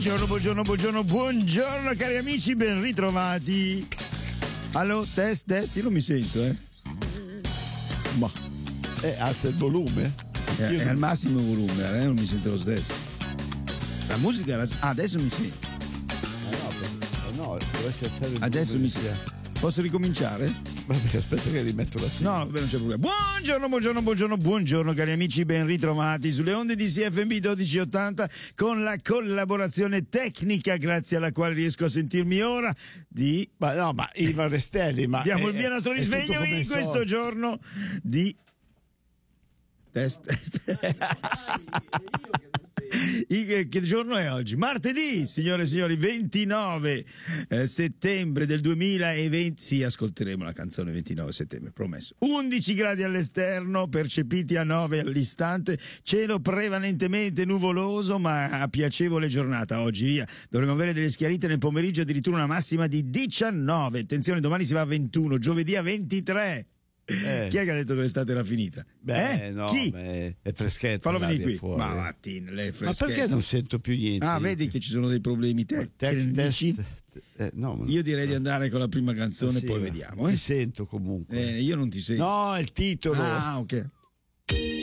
Buongiorno cari amici, ben ritrovati. Allo, test, io non mi sento, Ma alza il volume. È al massimo volume, non mi sento lo stesso. La musica adesso mi sento. No, dovresti alzare il adesso volume. Mi sento. Posso ricominciare? Vabbè, aspetta che rimetto la sigla. No, non c'è problema. Buongiorno cari amici, ben ritrovati sulle onde di CFM 1280 con la collaborazione tecnica grazie alla quale riesco a sentirmi ora di Ivan Restelli, diamo il via al nostro risveglio in questo giorno di test. Che giorno è oggi? Martedì, signore e signori, 29 settembre del 2020. Sì, ascolteremo la canzone 29 settembre, promesso. 11 gradi all'esterno, percepiti a 9 all'istante, cielo prevalentemente nuvoloso ma piacevole giornata oggi, via. Dovremo avere delle schiarite nel pomeriggio, addirittura una massima di 19. Attenzione, domani si va a 21, giovedì a 23. Chi è che ha detto che l'estate era finita? No, chi? È freschetto. Fallo venire qui. Fuori. Ma Martin, le freschette. Ma perché non sento più niente? Vedi che ci sono dei problemi tecnici. Io direi di andare con la prima canzone, poi vediamo. Ti sento comunque. Io non ti sento. No, il titolo. Ok.